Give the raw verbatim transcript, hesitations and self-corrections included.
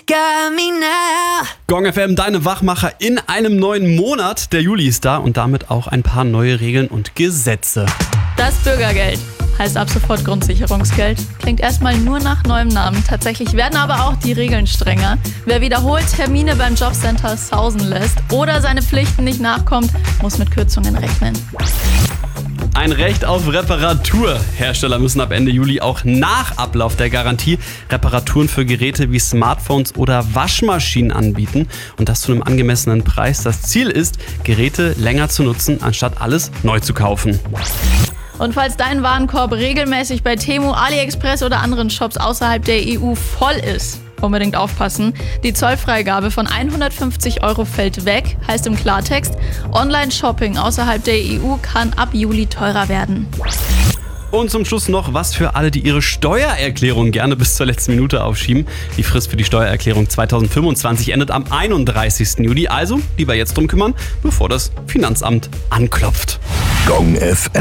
got me now. Gong F M, deine Wachmacher in einem neuen Monat. Der Juli ist da und damit auch ein paar neue Regeln und Gesetze. Das Bürgergeld heißt ab sofort Grundsicherungsgeld. Klingt erstmal nur nach neuem Namen. Tatsächlich werden aber auch die Regeln strenger. Wer wiederholt Termine beim Jobcenter sausen lässt oder seine Pflichten nicht nachkommt, muss mit Kürzungen rechnen. Ein Recht auf Reparatur. Hersteller müssen ab Ende Juli auch nach Ablauf der Garantie Reparaturen für Geräte wie Smartphones oder Waschmaschinen anbieten. Und das zu einem angemessenen Preis. Das Ziel ist, Geräte länger zu nutzen, anstatt alles neu zu kaufen. Und falls dein Warenkorb regelmäßig bei Temu, AliExpress oder anderen Shops außerhalb der E U voll ist, unbedingt aufpassen. Die Zollfreigabe von hundertfünfzig Euro fällt weg, heißt im Klartext, Online-Shopping außerhalb der E U kann ab Juli teurer werden. Und zum Schluss noch was für alle, die ihre Steuererklärung gerne bis zur letzten Minute aufschieben. Die Frist für die Steuererklärung zweitausendfünfundzwanzig endet am einunddreißigsten Juli. Also lieber jetzt drum kümmern, bevor das Finanzamt anklopft. Gong F M.